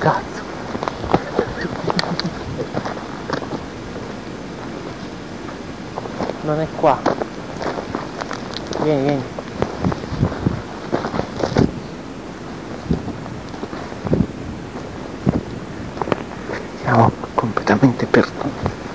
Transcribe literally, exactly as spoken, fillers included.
cazzo. Non è qua. Vieni, vieni. Siamo completamente perduti.